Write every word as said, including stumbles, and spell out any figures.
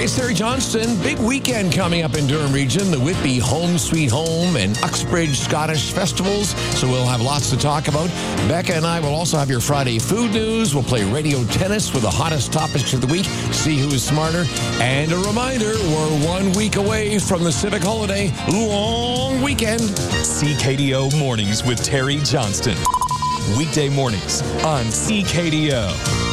Hey, Terry Johnston, big weekend coming up in Durham region, the Whitby Home Sweet Home and Uxbridge Scottish Festivals, so we'll have lots to talk about. Becca and I will also have your Friday food news. We'll play radio tennis with the hottest topics of the week, see who is smarter. And a reminder, we're one week away from the civic holiday, long weekend. C K D O Mornings with Terry Johnston. Weekday mornings on C K D O.